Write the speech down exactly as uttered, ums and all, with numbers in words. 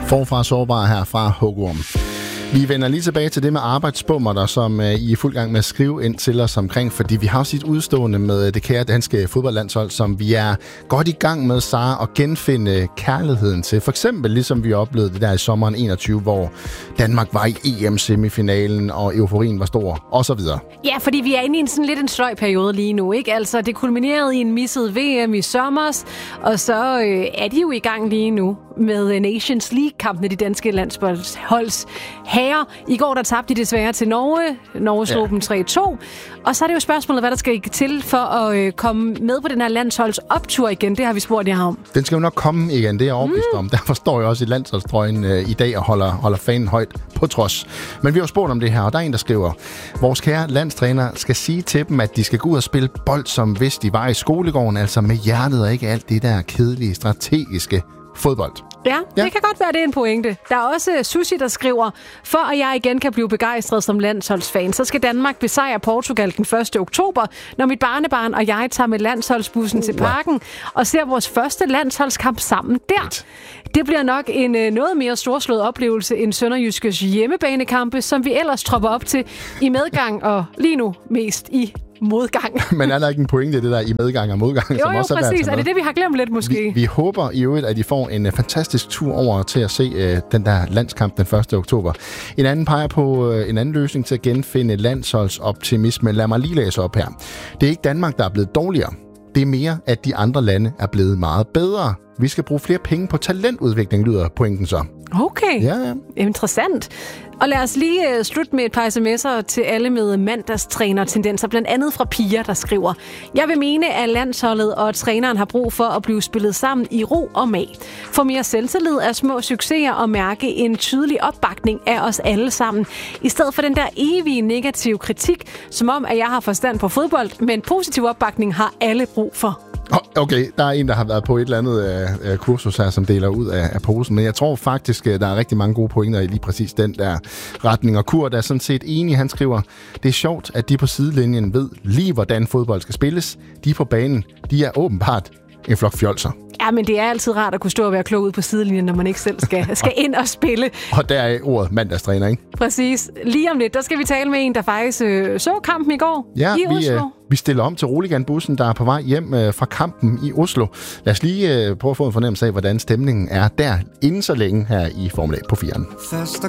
Forfra sårbar her fra Hugorm. Vi vender lige tilbage til det med arbejdsbummerter, som uh, I er fuld gang med at skrive ind til os omkring, fordi vi har også et udstående med det kære danske fodboldlandshold, som vi er godt i gang med, Sara, at genfinde kærligheden til. For eksempel ligesom vi oplevede det der i sommeren enogtyve, hvor Danmark var i E M-semifinalen, og euforien var stor, og så videre. Ja, fordi vi er inde i en sådan lidt en sløj periode lige nu, ikke? Altså, det kulminerede i en misset V M i sommers, og så øh, er de jo i gang lige nu med Nations League-kampene, de danske landsholds herrer. I går der tabte de desværre til Norge. Norge slog ja. dem tre to. Og så er det jo spørgsmålet, hvad der skal til for at øh, komme med på den her landsholds optur igen. Det har vi spurgt jer om. Den skal jo nok komme igen, det er jeg overbevist mm. om. Derfor står jeg også i landsholdstrøjen øh, i dag og holder, holder fanen højt på trods. Men vi har jo spurgt om det her, og der er en, der skriver: vores kære landstræner skal sige til dem, at de skal gå ud og spille bold, som hvis de var i skolegården, altså med hjertet og ikke alt det der kedelige, strategiske fodbold. Ja, ja, det kan godt være, det er en pointe. Der er også Susi, der skriver: for at jeg igen kan blive begejstret som landsholdsfan, så skal Danmark besejre Portugal den første oktober, når mit barnebarn og jeg tager med landsholdsbussen uh, til parken og ser vores første landsholdskamp sammen der. Det bliver nok en noget mere storslået oplevelse end Sønderjyskes hjemmebanekampe, som vi ellers tropper op til i medgang og lige nu mest i modgang. Men er der ikke en pointe i det der i medgang og modgang? Jo, som jo, også er præcis. Er det det, vi har glemt lidt måske? Vi, vi håber i øvrigt, at I får en uh, fantastisk tur over til at se uh, den der landskamp den første oktober. En anden peger på uh, en anden løsning til at genfinde landsholdsoptimisme. Lad mig lige læse op her. Det er ikke Danmark, der er blevet dårligere. Det er mere, at de andre lande er blevet meget bedre. Vi skal bruge flere penge på talentudvikling, lyder pointen så. Okay, ja, ja. Interessant. Og lad os lige uh, slutte med et par sms'er til alle med mandagstræner-tendenser, blandt andet fra Pia, der skriver: jeg vil mene, at landsholdet og træneren har brug for at blive spillet sammen i ro og mag. For mere selvtillid er små succeser og mærke en tydelig opbakning af os alle sammen, i stedet for den der evige negative kritik, som om, at jeg har forstand på fodbold, men positiv opbakning har alle brug for. Okay, der er en, der har været på et eller andet uh, kursus her, som deler ud af, af posen, men jeg tror faktisk, der er rigtig mange gode pointer i lige præcis den der retning. Og Kurt er sådan set enig, han skriver: det er sjovt, at de på sidelinjen ved lige, hvordan fodbold skal spilles. De på banen, de er åbenbart en flok fjolser. Ja, men det er altid rart at kunne stå og være klog ud på sidelinjen, når man ikke selv skal, skal ind og spille. Og der er ordet mandagstræner, ikke? Præcis. Lige om lidt, der skal vi tale med en, der faktisk øh, så kampen i går ja, i vi, Oslo. Øh, vi stiller om til Roligan-bussen, der er på vej hjem øh, fra kampen i Oslo. Lad os lige øh, prøve at få en fornemmelse af, hvordan stemningen er der inden så længe her i Formel A på firen. Første